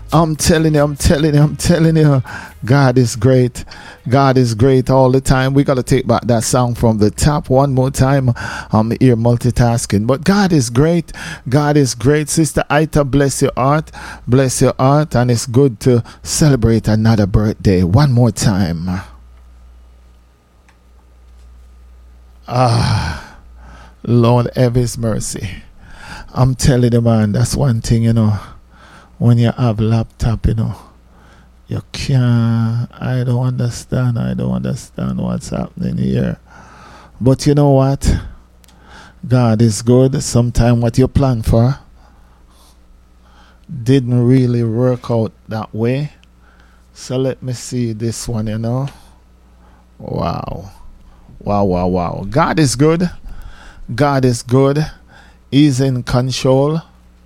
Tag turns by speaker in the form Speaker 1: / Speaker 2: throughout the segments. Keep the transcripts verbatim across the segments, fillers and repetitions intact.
Speaker 1: I'm telling you, I'm telling you, I'm telling you, God is great. God is great all the time. We got to take back that song from the top one more time. I'm here multitasking. But God is great. God is great. Sister Ita, bless your heart. Bless your heart. And it's good to celebrate another birthday. One more time. Ah, Lord, have His mercy. I'm telling you, man, that's one thing, you know. When you have laptop, you know, you can't, I don't understand, I don't understand what's happening here. But you know what? God is good. Sometimes what you plan for didn't really work out that way. So let me see this one, you know. Wow. Wow, wow, wow. God is good. God is good. He's in control.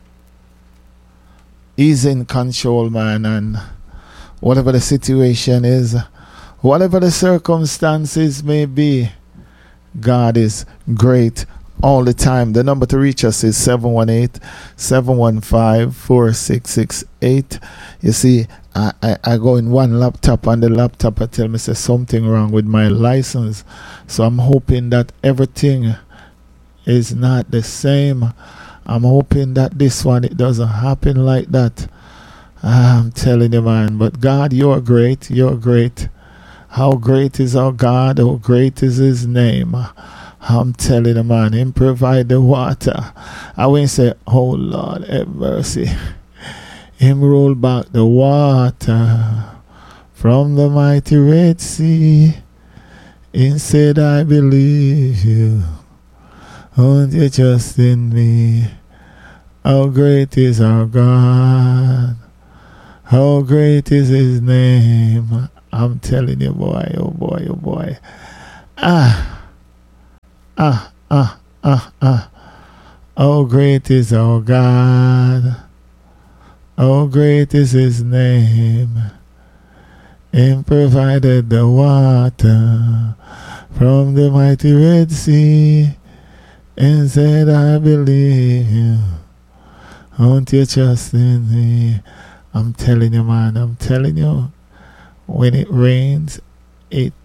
Speaker 1: He's in control, man, and whatever the situation is, whatever the circumstances may be, God is great all the time. The number to reach us is seven one eight, seven one five, four six six eight. You see, I, I, I go in one laptop, and the laptop I tell me there's something wrong with my license. So I'm hoping that everything is not the same. I'm hoping that this one, it doesn't happen like that. I'm telling you, man. But God, you're great. You're great. How great is our God? How great is His name? I'm telling you, man. Him provide the water. I won't say, oh, Lord, have mercy. Him roll back the water from the mighty Red Sea. He said, I believe you. Won't you trust in me? How great is our God? How great is His name? I'm telling you, boy, oh boy, oh boy. Ah, ah, ah, ah, ah. How great is our God? How great is His name? He provided the water from the mighty Red Sea. And said, I believe you. Won't you trust in me? I'm telling you, man, I'm telling you. When it rains, it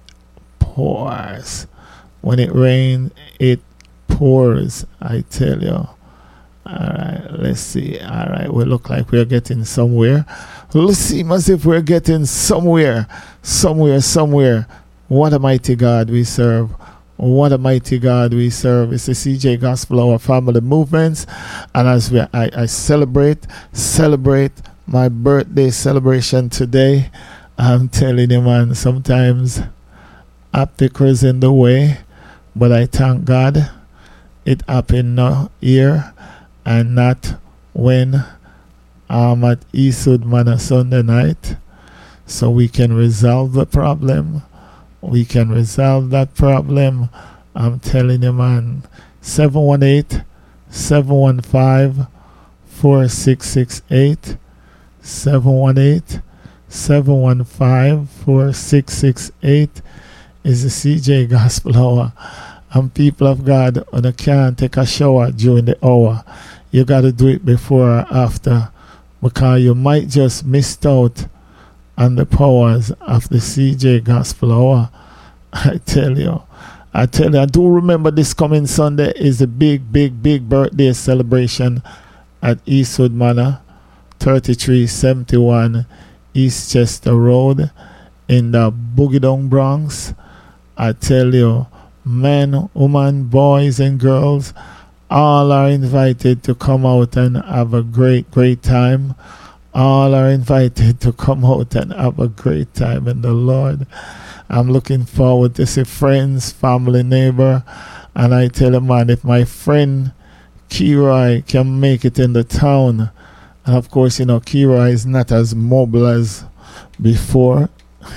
Speaker 1: pours. When it rains, it pours. I tell you. Alright, let's see. Alright, we look like we're getting somewhere. Let's see as if we're getting somewhere. Somewhere, somewhere. What a mighty God we serve. What a mighty God we serve. It's the C J Gospel Hour Family Movements. And as we, I, I celebrate, celebrate my birthday celebration today, I'm telling you, man, sometimes obstacles in the way, but I thank God it happened now here and not when I'm at Eastwood Manor Sunday night, so we can resolve the problem. We can resolve that problem. I'm telling you, man. seven one eight, seven one five, four six six eight. seven one eight, seven one five, four six six eight is the C J Gospel Hour. And people of God, when you can't take a shower during the hour, you got to do it before or after, because you might just miss out and the powers of the C J Gospel Hour. I tell you, I tell you, I do remember this coming Sunday is a big, big, big birthday celebration at Eastwood Manor, thirty-three seventy-one East Chester Road in the Boogie Down Bronx. I tell you, men, women, boys and girls, all are invited to come out and have a great, great time. All are invited to come out and have a great time in the Lord. I'm looking forward to see friends, family, neighbor. And I tell you, man, if my friend Kiroy can make it in the town, and of course, you know, Kiroy is not as mobile as before.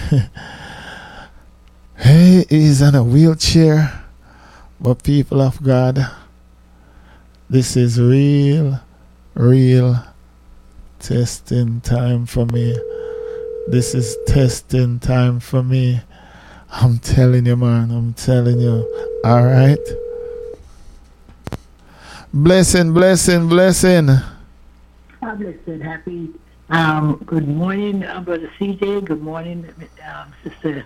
Speaker 1: Hey, he's in a wheelchair. But people of God, this is real, real testing time for me. This is testing time for me. I'm telling you, man. I'm telling you. All right. Blessing, blessing, blessing.
Speaker 2: God bless it. Happy Um, good morning, uh, Brother C J. Good morning, um, Sister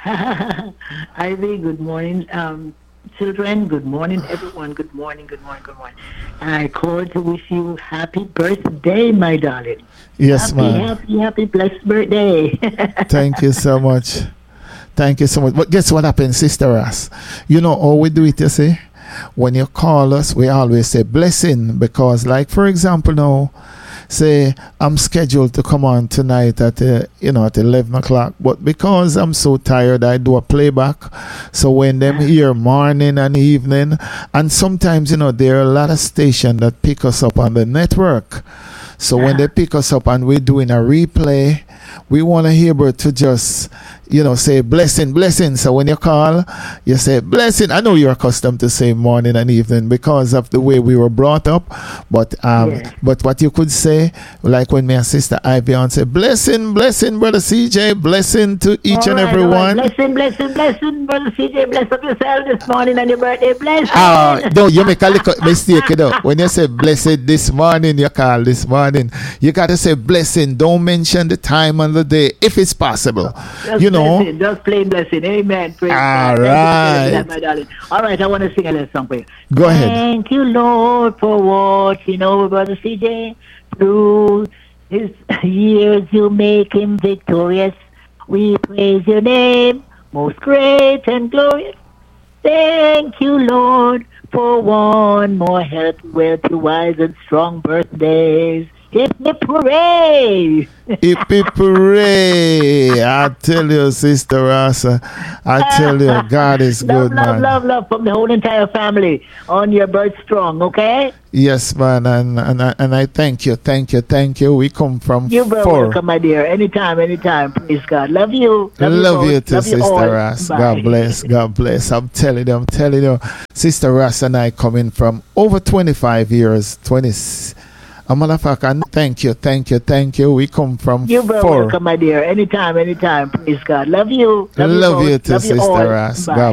Speaker 2: Ivy. Good morning, um, children. Good morning, everyone. Good morning, good morning, good morning. I called to wish you happy birthday, my darling.
Speaker 1: Yes,
Speaker 2: happy,
Speaker 1: man.
Speaker 2: happy, happy, blessed birthday.
Speaker 1: Thank you so much. Thank you so much. But guess what happened, Sister Ross? You know how we do it, you see? When you call us, we always say blessing because, like, for example, now, say I'm scheduled to come on tonight at uh, you know at eleven o'clock, but because I'm so tired, I do a playback. So when them hear morning and evening, and sometimes you know there are a lot of stations that pick us up on the network. So when they pick us up and we're doing a replay, we want to hear able to just, you know, say blessing, blessing. So when you call, you say blessing. I know you're accustomed to say morning and evening because of the way we were brought up. But um,
Speaker 2: Yeah.
Speaker 1: but what you could say, like when my sister Ivy on say blessing, blessing, Brother C J, blessing to each
Speaker 2: All
Speaker 1: and
Speaker 2: right,
Speaker 1: every
Speaker 2: all right.
Speaker 1: one.
Speaker 2: Blessing, blessing, blessing, Brother C J. Bless up yourself this morning on your birthday. Blessing.
Speaker 1: Oh, no, you make a little mistake, you know. When you say blessed this morning, you call this morning. You got to say blessing. Don't mention the time and the day if it's possible.
Speaker 2: Just
Speaker 1: You know.
Speaker 2: blessing, just plain blessing. Amen. Praise
Speaker 1: All
Speaker 2: God. Thank you for
Speaker 1: right.
Speaker 2: that, my darling. All right, I want to sing a little song for you.
Speaker 1: Go ahead.
Speaker 2: Thank you, Lord, for watching over Brother C J through his years. You make him victorious. We praise your name, most great and glorious. Thank you, Lord, for one more healthy, wealthy, wise, and strong birthdays. Hip, hip, hooray!
Speaker 1: Hip hip hooray. I tell you, Sister Rasa, I tell you, God is
Speaker 2: love,
Speaker 1: good,
Speaker 2: love,
Speaker 1: man.
Speaker 2: love, love from the whole entire family on your birth strong, okay?
Speaker 1: Yes, man, and and I, and I thank you, thank you, thank you. We come from
Speaker 2: You're very
Speaker 1: four.
Speaker 2: welcome, my dear. Anytime, anytime. Praise God. Love you.
Speaker 1: Love,
Speaker 2: Love you,
Speaker 1: you
Speaker 2: both.
Speaker 1: too,
Speaker 2: Love you
Speaker 1: Sister
Speaker 2: all.
Speaker 1: Ross.
Speaker 2: Bye.
Speaker 1: God bless, God bless. I'm telling you, I'm telling you. Sister Ross and I coming from over twenty-five years, twenty. A motherfucker, thank you, thank you, thank you. We come from
Speaker 2: You're very
Speaker 1: four.
Speaker 2: welcome, my dear. Anytime, anytime. Praise God. Love you. Love,
Speaker 1: Love
Speaker 2: you,
Speaker 1: you
Speaker 2: both.
Speaker 1: too,
Speaker 2: Love you
Speaker 1: Sister
Speaker 2: all.
Speaker 1: Ross.
Speaker 2: Bye.
Speaker 1: God